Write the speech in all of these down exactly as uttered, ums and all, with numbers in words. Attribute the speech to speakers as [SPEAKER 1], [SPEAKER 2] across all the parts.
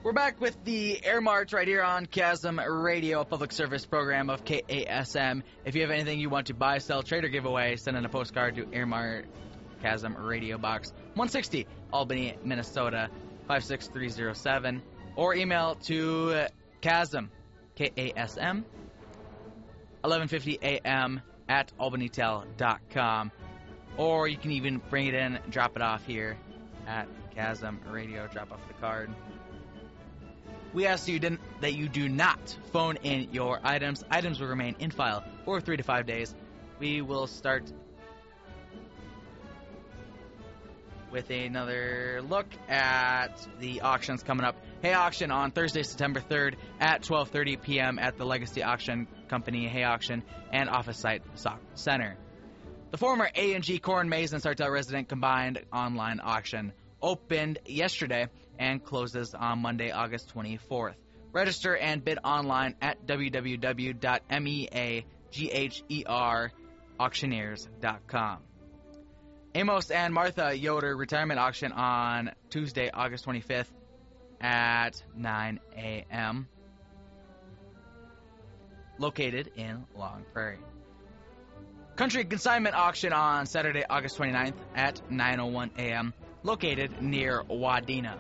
[SPEAKER 1] We're back with the Air Mart right here on Chasm Radio, a public service program of K A S M. If you have anything you want to buy, sell, trade, or give away, send in a postcard to Air Mart, Chasm Radio Box one sixty, Albany, Minnesota five six three zero seven, or email to Chasm, K A S M, eleven fifty A M at albanytel dot com. Or you can even bring it in, drop it off here at Chasm Radio, drop off the card. We ask you didn't, that you do not phone in your items. Items will remain in file for three to five days. We will start with another look at the auctions coming up. Hay Auction on Thursday, September third at twelve thirty p.m. at the Legacy Auction Company Hay Auction and Office Site Stock Center. The former A and G Corn, Maize, and Sartell resident combined online auction opened yesterday and closes on Monday, August twenty-fourth. Register and bid online at w w w dot meagher auctioneers dot com. Amos and Martha Yoder retirement auction on Tuesday, August twenty-fifth at nine a.m. located in Long Prairie. Country consignment auction on Saturday, August twenty-ninth at nine oh one a.m. located near Wadena.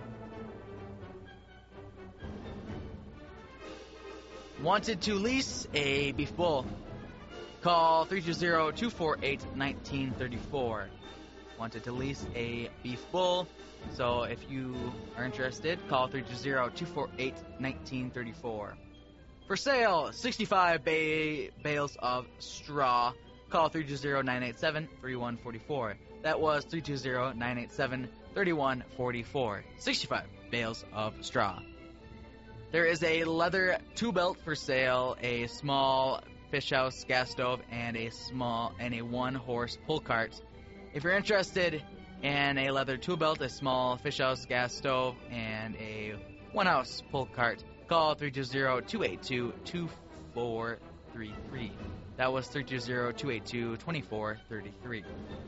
[SPEAKER 1] Wanted to lease a beef bull? Call three two zero, two four eight, one nine three four. Wanted to lease a beef bull? So if you are interested, call three two zero, two four eight, one nine three four. For sale, sixty-five ba- bales of straw. Call three two zero, nine eight seven, three one four four. That was three two zero, nine eight seven, three one four four. sixty-five bales of straw. There is a leather two-belt for sale, a small fish house gas stove, and a small and a one-horse pull cart. If you're interested in a leather two-belt, a small fish house gas stove, and a one-house pull cart, call three two zero, two eight two, two four three three. That was three two zero, two eight two, two four three three.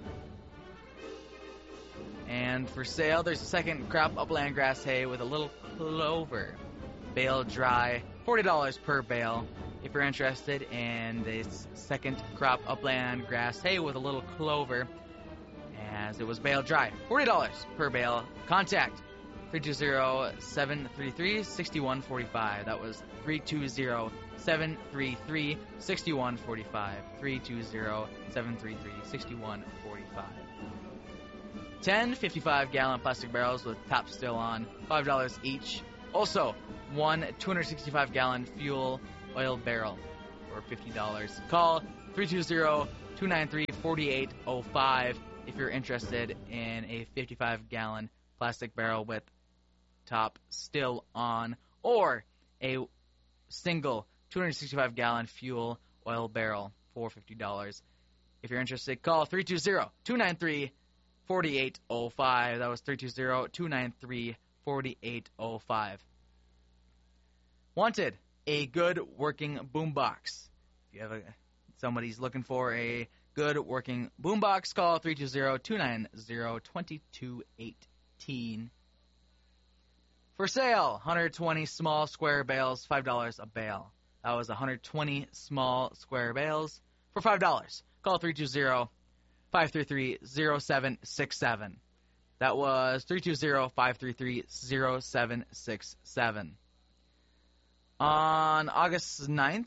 [SPEAKER 1] And for sale, there's a second crop upland grass hay with a little clover. Bale dry, forty dollars per bale. If you're interested in this second crop upland grass hay with a little clover, as it was bale dry, forty dollars per bale. Contact three two zero, seven three three, six one four five. That was three two zero, seven three three, six one four five. three two zero, seven three three, six one four five. ten fifty-five gallon plastic barrels with top still on, five dollars each. Also, one two hundred sixty-five gallon fuel oil barrel for fifty dollars. Call three two zero, two nine three, four eight zero five if you're interested in a fifty-five gallon plastic barrel with top still on, or a single two hundred sixty-five gallon fuel oil barrel for fifty dollars. If you're interested, call three two zero, two nine three, four eight zero five. That was three two zero, two nine three, four eight zero five. Wanted a good working boombox. If you have a somebody's looking for a good working boombox, call three two zero, two nine zero, two two one eight. For sale, one hundred twenty small square bales, five dollars a bale. That was one hundred twenty small square bales for five dollars. Call three two zero, five three three, zero seven six seven. That was three two zero, five three three, zero seven six seven. On August ninth,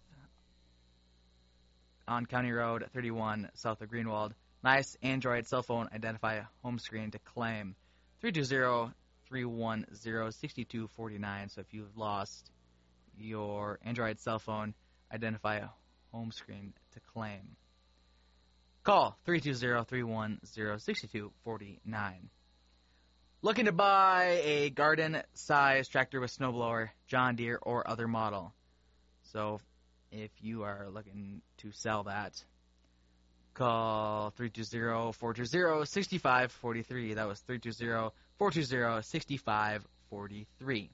[SPEAKER 1] on County Road thirty-one, south of Greenwald, nice Android cell phone identify home screen to claim. three two zero, three one zero, six two four nine. So if you've lost your Android cell phone, identify a home screen to claim. Call three two zero, three one zero, six two four nine. Looking to buy a garden-sized tractor with snowblower, John Deere, or other model. So if you are looking to sell that, call three two zero, four two zero, six five four three. That was three two zero, four two zero, six five four three.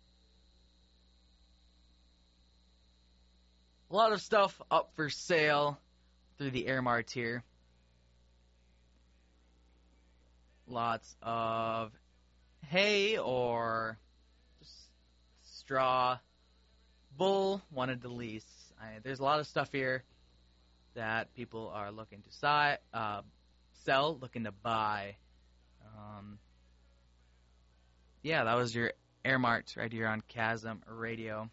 [SPEAKER 1] A lot of stuff up for sale through the Air Mart here. Lots of hay or just straw. Bull wanted to lease. I, there's a lot of stuff here that people are looking to si- uh, sell, looking to buy. Um, yeah, that was your Air Marts right here on Chasm Radio.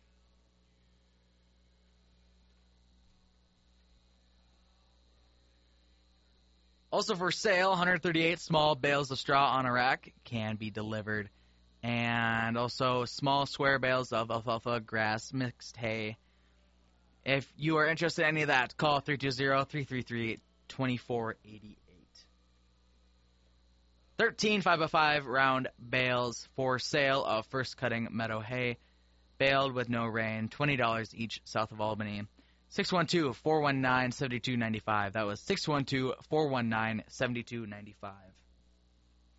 [SPEAKER 1] Also for sale, one hundred thirty-eight small bales of straw on a rack can be delivered. And also small square bales of alfalfa grass mixed hay. If you are interested in any of that, call three two zero, three three three, two four eight eight. thirteen five oh five round bales for sale of first cutting meadow hay, baled with no rain, twenty dollars each south of Albany. six one two, four one nine, seven two nine five. That was six one two, four one nine, seven two nine five.